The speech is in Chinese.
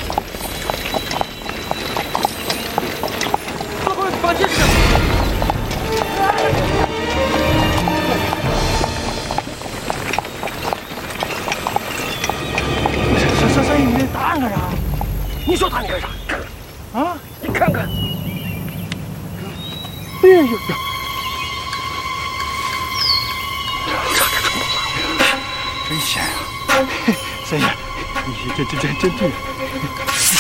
老婆，放心是。你答案干啥？你说他你干啥？啊？你看看。哎呦呦！差点冲动了，真险呀！三爷，你这真对。